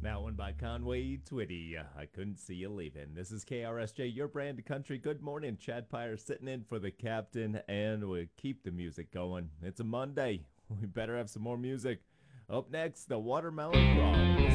That one by Conway Twitty. I couldn't see you leaving. This is KRSJ, your brand of country. Good morning. Chad Pyre sitting in for the captain, and we keep the music going. It's a Monday. We better have some more music. Up next, the Watermelon Crawl.